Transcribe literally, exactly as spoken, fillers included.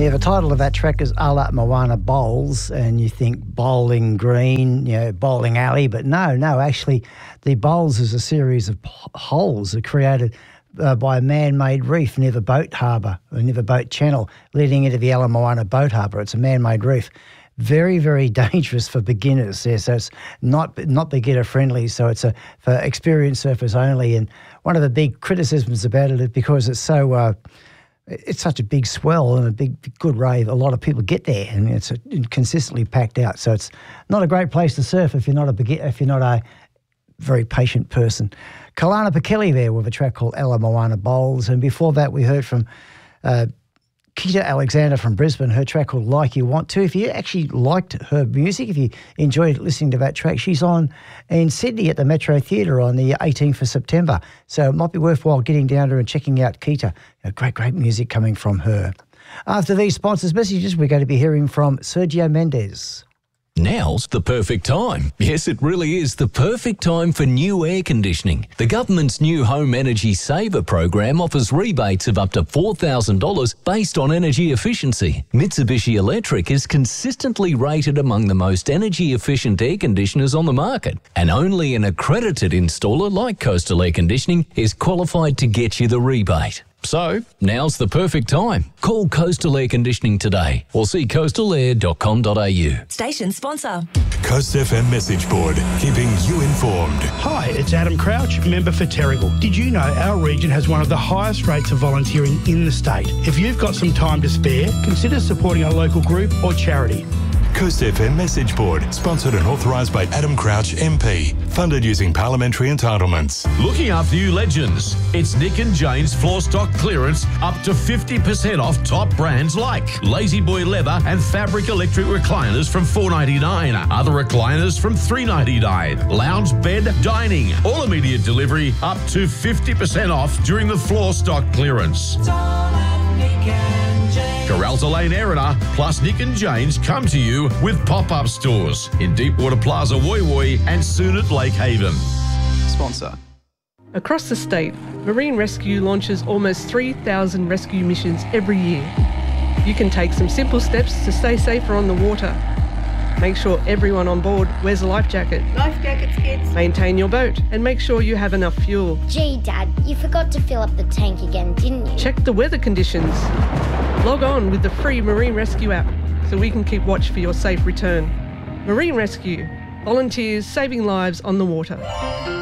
Yeah, the title of that track is Ala Moana Bowls, and you think bowling green, you know, bowling alley, but no, no, actually the bowls is a series of holes that are created uh, by a man-made reef near the boat harbour, or near the boat channel, leading into the Ala Moana boat harbour. It's a man-made reef. Very, very dangerous for beginners there, so it's not not beginner friendly, so it's a for experienced surfers only. And one of the big criticisms about it is because it's so uh, it's such a big swell and a big good rave. A lot of people get there, and it's a, consistently packed out. So it's not a great place to surf if you're not a begin- if you're not a very patient person. Kalana Pakele there with a track called Ala Moana Bowls, and before that we heard from Uh, Kita Alexander from Brisbane, her track called Like You Want To. If you actually liked her music, if you enjoyed listening to that track, she's on in Sydney at the Metro Theatre on the eighteenth of September. So it might be worthwhile getting down there and checking out Kita. You know, great, great music coming from her. After these sponsors' messages, we're going to be hearing from Sergio Mendes. Now's the perfect time. Yes, it really is the perfect time for new air conditioning. The government's new Home Energy Saver program offers rebates of up to four thousand dollars based on energy efficiency. Mitsubishi Electric is consistently rated among the most energy efficient air conditioners on the market, and only an accredited installer like Coastal Air Conditioning is qualified to get you the rebate. So, now's the perfect time. Call Coastal Air Conditioning today or see coastal air dot com dot a u. Station sponsor. Coast F M message board, keeping you informed. Hi, it's Adam Crouch, member for Terrigal. Did you know our region has one of the highest rates of volunteering in the state? If you've got some time to spare, consider supporting a local group or charity. Coast F M message board, sponsored and authorised by Adam Crouch M P, funded using parliamentary entitlements. Looking after you legends, it's Nick and Jane's floor stock clearance, up to fifty percent off top brands like Lazy Boy Leather and Fabric Electric recliners from four ninety-nine, other recliners from three ninety-nine, lounge bed, dining, all immediate delivery up to fifty percent off during the floor stock clearance. Caralta Lane Erina plus Nick and Jane's come to you with pop-up stores in Deepwater Plaza Woy Woy and soon at Lake Haven. Sponsor. Across the state, Marine Rescue launches almost three thousand rescue missions every year. You can take some simple steps to stay safer on the water. Make sure everyone on board wears a life jacket. Life jackets, kids. Maintain your boat and make sure you have enough fuel. Gee, Dad, you forgot to fill up the tank again, didn't you? Check the weather conditions. Log on with the free Marine Rescue app so we can keep watch for your safe return. Marine Rescue. Volunteers saving lives on the water.